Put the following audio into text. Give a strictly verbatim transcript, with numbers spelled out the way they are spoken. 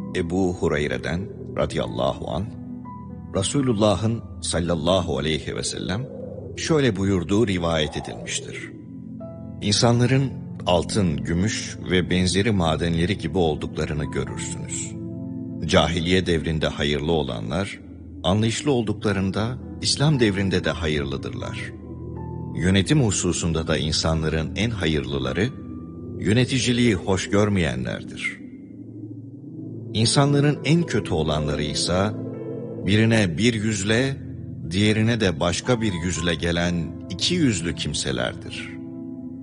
Ebu Hureyre'den radıyallahu anh, Resulullah'ın sallallahu aleyhi ve sellem şöyle buyurduğu rivayet edilmiştir. İnsanların altın, gümüş ve benzeri madenleri gibi olduklarını görürsünüz. Cahiliye devrinde hayırlı olanlar, anlayışlı olduklarında İslam devrinde de hayırlıdırlar. Yönetim hususunda da insanların en hayırlıları, yöneticiliği hoş görmeyenlerdir. İnsanların en kötü olanları ise, birine bir yüzle, diğerine de başka bir yüzle gelen iki yüzlü kimselerdir.